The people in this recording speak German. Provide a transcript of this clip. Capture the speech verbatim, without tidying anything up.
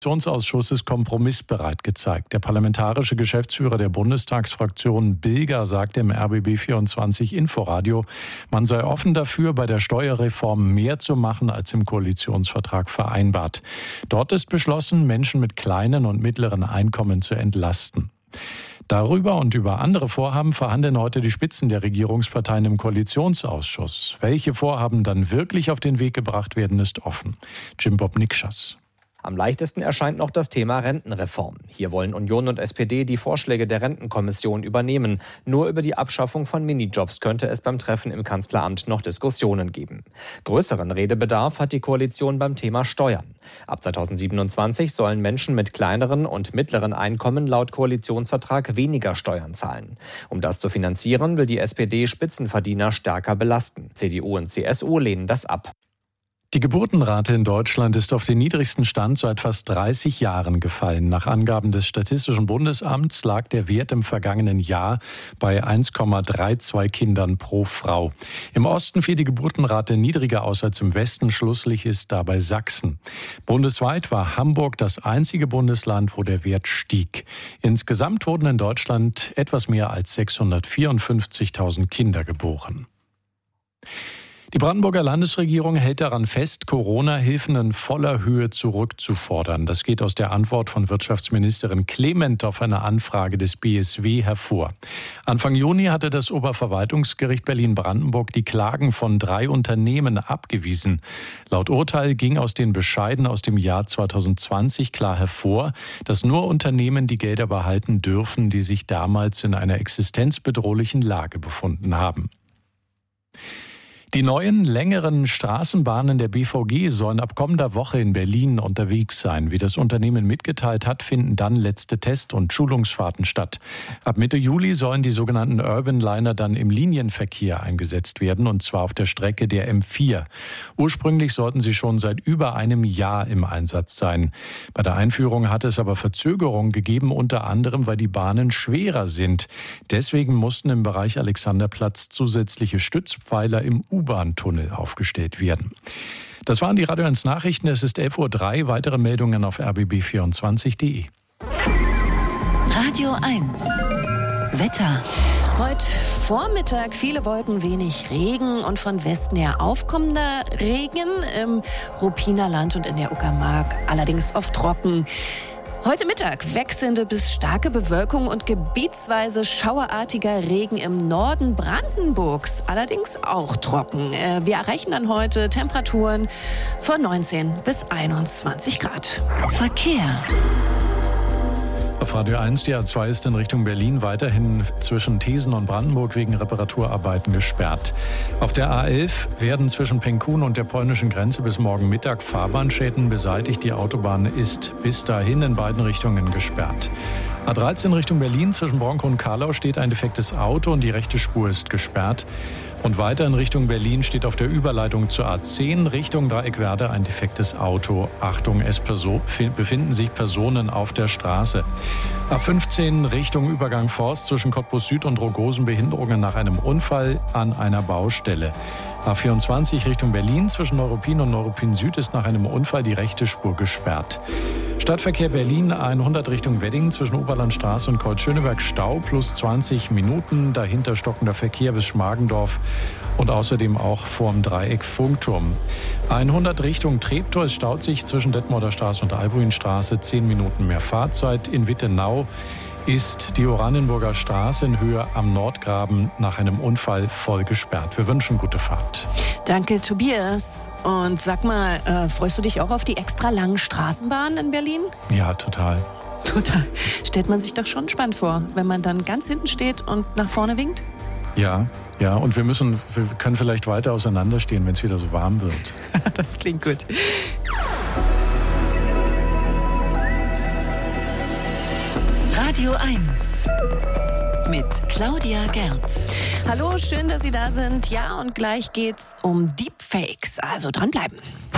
Koalitionsausschusses kompromissbereit gezeigt. Der parlamentarische Geschäftsführer der Bundestagsfraktion Bilger sagte im R B B vierundzwanzig Inforadio, man sei offen dafür, bei der Steuerreform mehr zu machen, als im Koalitionsvertrag vereinbart. Dort ist beschlossen, Menschen mit kleinen und mittleren Einkommen zu entlasten. Darüber und über andere Vorhaben verhandeln heute die Spitzen der Regierungsparteien im Koalitionsausschuss. Welche Vorhaben dann wirklich auf den Weg gebracht werden, ist offen. Jim Bob Nikschas. Am leichtesten erscheint noch das Thema Rentenreform. Hier wollen Union und S P D die Vorschläge der Rentenkommission übernehmen. Nur über die Abschaffung von Minijobs könnte es beim Treffen im Kanzleramt noch Diskussionen geben. Größeren Redebedarf hat die Koalition beim Thema Steuern. Ab zweitausendsiebenundzwanzig sollen Menschen mit kleineren und mittleren Einkommen laut Koalitionsvertrag weniger Steuern zahlen. Um das zu finanzieren, will die S P D Spitzenverdiener stärker belasten. C D U und C S U lehnen das ab. Die Geburtenrate in Deutschland ist auf den niedrigsten Stand seit fast dreißig Jahren gefallen. Nach Angaben des Statistischen Bundesamts lag der Wert im vergangenen Jahr bei eins Komma zweiunddreißig Kindern pro Frau. Im Osten fiel die Geburtenrate niedriger aus als im Westen. Schlusslich ist dabei Sachsen. Bundesweit war Hamburg das einzige Bundesland, wo der Wert stieg. Insgesamt wurden in Deutschland etwas mehr als sechshundertvierundfünfzigtausend Kinder geboren. Die Brandenburger Landesregierung hält daran fest, Corona-Hilfen in voller Höhe zurückzufordern. Das geht aus der Antwort von Wirtschaftsministerin Clement auf eine Anfrage des B S W hervor. Anfang Juni hatte das Oberverwaltungsgericht Berlin-Brandenburg die Klagen von drei Unternehmen abgewiesen. Laut Urteil ging aus den Bescheiden aus dem Jahr zweitausendzwanzig klar hervor, dass nur Unternehmen die Gelder behalten dürfen, die sich damals in einer existenzbedrohlichen Lage befunden haben. Die neuen, längeren Straßenbahnen der B V G sollen ab kommender Woche in Berlin unterwegs sein. Wie das Unternehmen mitgeteilt hat, finden dann letzte Test- und Schulungsfahrten statt. Ab Mitte Juli sollen die sogenannten Urban Liner dann im Linienverkehr eingesetzt werden, und zwar auf der Strecke der M vier. Ursprünglich sollten sie schon seit über einem Jahr im Einsatz sein. Bei der Einführung hat es aber Verzögerungen gegeben, unter anderem, weil die Bahnen schwerer sind. Deswegen mussten im Bereich Alexanderplatz zusätzliche Stützpfeiler im U-Bahn-Tunnel aufgestellt werden. Das waren die Radio eins Nachrichten. Es ist elf Uhr drei. Weitere Meldungen auf r b b vierundzwanzig punkt d e. Radio eins. Wetter. Heute Vormittag viele Wolken, wenig Regen und von Westen her aufkommender Regen im Ruppiner Land und in der Uckermark, allerdings oft trocken. Heute Mittag wechselnde bis starke Bewölkung und gebietsweise schauerartiger Regen im Norden Brandenburgs, allerdings auch trocken. Wir erreichen dann heute Temperaturen von neunzehn bis einundzwanzig Grad. Verkehr. Auf Radio eins, die A zwei ist in Richtung Berlin weiterhin zwischen Thesen und Brandenburg wegen Reparaturarbeiten gesperrt. Auf der A elf werden zwischen Penkun und der polnischen Grenze bis morgen Mittag Fahrbahnschäden beseitigt. Die Autobahn ist bis dahin in beiden Richtungen gesperrt. A dreizehn Richtung Berlin zwischen Bronkow und Karlau steht ein defektes Auto und die rechte Spur ist gesperrt. Und weiter in Richtung Berlin steht auf der Überleitung zur A zehn Richtung Dreieckwerder ein defektes Auto. Achtung, es perso- befinden sich Personen auf der Straße. A fünfzehn Richtung Übergang Forst zwischen Cottbus Süd und Rogosen Behinderungen nach einem Unfall an einer Baustelle. A vierundzwanzig Richtung Berlin zwischen Neuruppin und Neuruppin Süd ist nach einem Unfall die rechte Spur gesperrt. Stadtverkehr Berlin hundert Richtung Wedding zwischen Oberlandstraße und Kreuz-Schöneberg Stau plus zwanzig Minuten. Dahinter stockender Verkehr bis Schmargendorf und außerdem auch vorm Dreieck Funkturm. hundert Richtung Treptow, es staut sich zwischen Detmolder Straße und Albuinstraße, zehn Minuten mehr Fahrzeit. In Wittenau ist die Oranienburger Straße in Höhe am Nordgraben nach einem Unfall voll gesperrt. Wir wünschen gute Fahrt. Danke, Tobias. Und sag mal, äh, freust du dich auch auf die extra langen Straßenbahnen in Berlin? Ja, total. Total. Stellt man sich doch schon spannend vor, wenn man dann ganz hinten steht und nach vorne winkt? Ja, ja. Und wir müssen, wir können vielleicht weiter auseinanderstehen, wenn es wieder so warm wird. Das klingt gut. Radio eins mit Claudia Gerz. Hallo, schön, dass Sie da sind. Ja, und gleich geht's um Deepfakes. Also dranbleiben.